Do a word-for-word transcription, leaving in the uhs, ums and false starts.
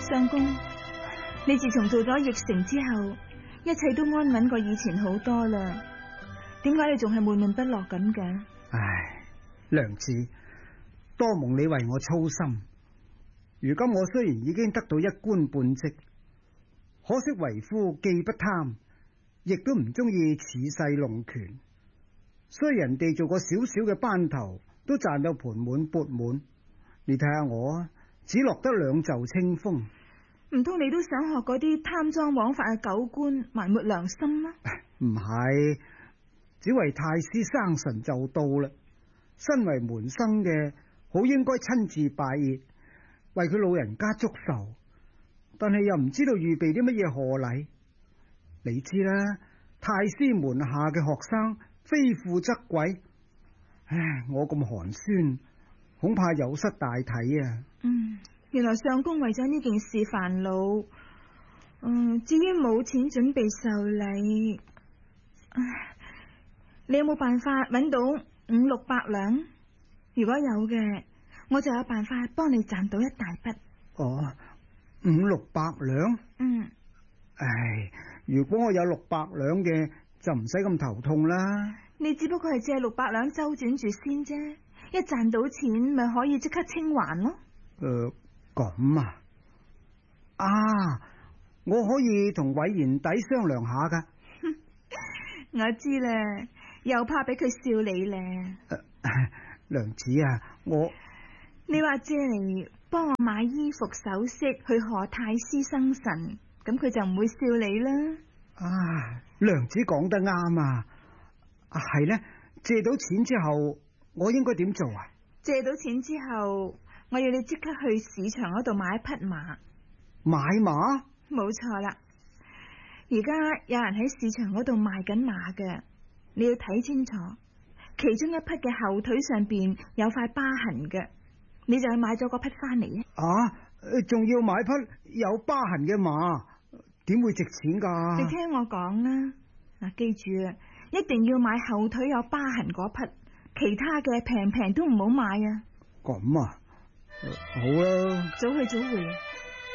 相公，你自從做咗驛丞之後，一切都安穩過以前好多啦。點解你仲係悶悶不樂咁嘅？ 唉，娘子，多蒙你為我操心。如今我雖然已經得到一官半職，可惜為夫既不貪，亦都唔中意恃勢弄權。雖然人哋做個小小嘅班頭，都賺到盆滿缽滿，你睇下我，只落得兩袖清風。 唔通你都想學嗰啲貪贓枉法嘅狗官埋沒良心嗎？ 唔係，只為太師生辰就到啦，身為門生嘅，好應該親自拜謁，為佢老人家祝壽，但係又唔知道預備啲乜嘢賀禮。你知啦，太師門下嘅學生非富則貴，唉，我咁寒酸，恐怕有失大體啊。 嗯，原來相公為咗呢件事煩惱。嗯，至於冇錢準備壽禮，唉，你有冇辦法揾到五六百兩？如果有嘅，我就有辦法幫你賺到一大筆。 哦，五六百兩？ 嗯， 唉，如果我有六百兩嘅，就唔使咁頭痛啦。 你只不過係借六百兩周轉住先啫，一賺到錢咪可以即刻清還咯。 誒、呃，咁啊？啊，我可以同韋賢弟商量下噶。 我知啦，又怕俾佢笑你咧。 呃娘子啊，我你話借嚟幫我買衣服首飾去賀太師生辰，咁佢就唔會笑你啦。 啊，娘子講得啱啊！啊，係呢，借到錢之後，我應該點做啊？ 借到錢之後，我要你即刻去市場嗰度買一匹馬。 買馬？ 冇錯啦，而家有人喺市場嗰度賣緊馬嘅，你要睇清楚。其中一匹嘅後腿上邊有塊疤痕嘅，你就去買咗嗰匹翻嚟啊！ 啊，仲要買匹有疤痕嘅馬，點會值錢噶？ 你聽我講啦，嗱，記住啊，一定要買後腿有疤痕嗰匹，其他嘅平平都唔好買啊！ 咁啊，好啦， 早去早回。